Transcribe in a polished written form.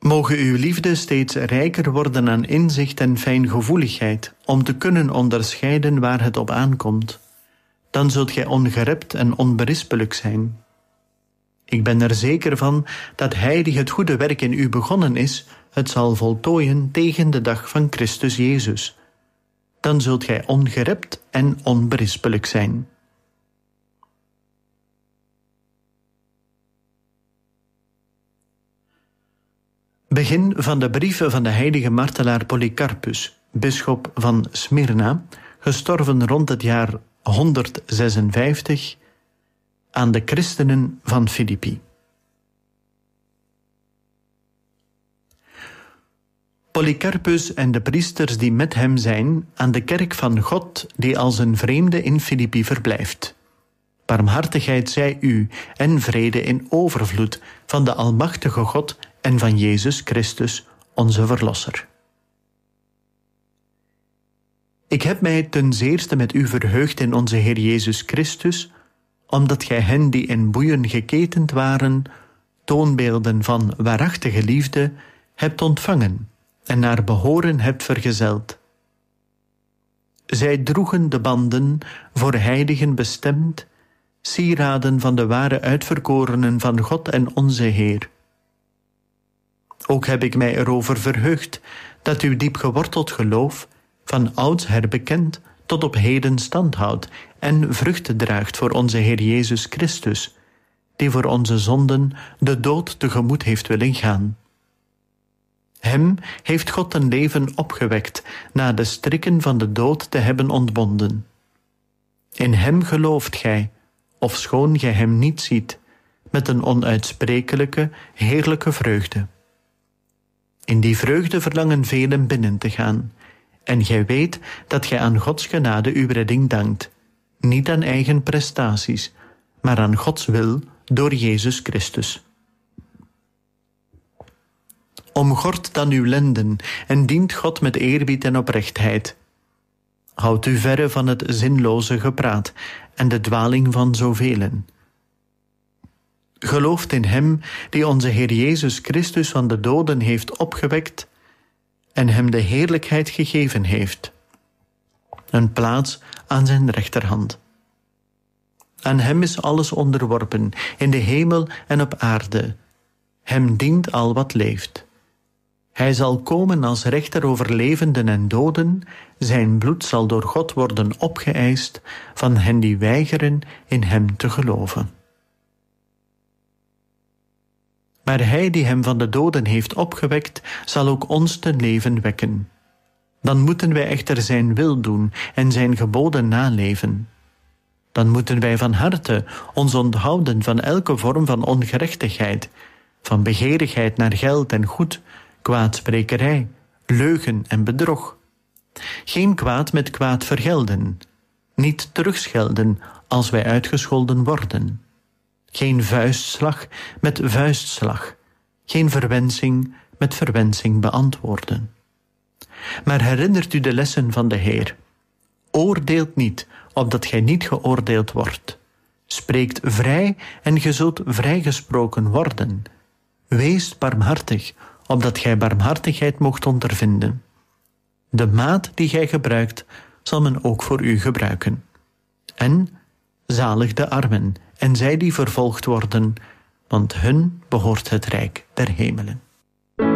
Mogen uw liefde steeds rijker worden aan inzicht en fijngevoeligheid, om te kunnen onderscheiden waar het op aankomt. Dan zult gij ongerept en onberispelijk zijn. Ik ben er zeker van dat Hij die het goede werk in u begonnen is, het zal voltooien tegen de dag van Christus Jezus. Dan zult gij ongerept en onberispelijk zijn. Begin van de brieven van de heilige martelaar Polycarpus, bisschop van Smyrna, gestorven rond het jaar 156, aan de christenen van Filippi. Polycarpus en de priesters die met hem zijn, aan de kerk van God die als een vreemde in Filippi verblijft. Barmhartigheid zij u en vrede in overvloed van de almachtige God en van Jezus Christus, onze Verlosser. Ik heb mij ten zeerste met u verheugd in onze Heer Jezus Christus, omdat gij hen die in boeien geketend waren, toonbeelden van waarachtige liefde, hebt ontvangen en naar behoren hebt vergezeld. Zij droegen de banden, voor heiligen bestemd, sieraden van de ware uitverkorenen van God en onze Heer. Ook heb ik mij erover verheugd dat uw diep geworteld geloof, van oudsher bekend, tot op heden standhoudt en vruchten draagt voor onze Heer Jezus Christus, die voor onze zonden de dood tegemoet heeft willen gaan. Hem heeft God een leven opgewekt, na de strikken van de dood te hebben ontbonden. In hem gelooft gij, ofschoon gij hem niet ziet, met een onuitsprekelijke, heerlijke vreugde. In die vreugde verlangen velen binnen te gaan, en gij weet dat gij aan Gods genade uw redding dankt, niet aan eigen prestaties, maar aan Gods wil door Jezus Christus. Omgord dan uw lenden en dient God met eerbied en oprechtheid. Houd u verre van het zinloze gepraat en de dwaling van zovelen. Gelooft in hem die onze Heer Jezus Christus van de doden heeft opgewekt en hem de heerlijkheid gegeven heeft, een plaats aan zijn rechterhand. Aan hem is alles onderworpen, in de hemel en op aarde. Hem dient al wat leeft. Hij zal komen als rechter over levenden en doden. Zijn bloed zal door God worden opgeëist van hen die weigeren in hem te geloven. Maar hij die hem van de doden heeft opgewekt, zal ook ons ten leven wekken. Dan moeten wij echter zijn wil doen en zijn geboden naleven. Dan moeten wij van harte ons onthouden van elke vorm van ongerechtigheid, van begeerigheid naar geld en goed, kwaadsprekerij, leugen en bedrog. Geen kwaad met kwaad vergelden, niet terugschelden als wij uitgescholden worden. Geen vuistslag met vuistslag, geen verwensing met verwensing beantwoorden. Maar herinnert u de lessen van de Heer. Oordeelt niet, opdat gij niet geoordeeld wordt. Spreekt vrij en ge zult vrijgesproken worden. Wees barmhartig, opdat gij barmhartigheid mocht ondervinden. De maat die gij gebruikt, zal men ook voor u gebruiken. En zalig de armen en zij die vervolgd worden, want hun behoort het rijk der hemelen.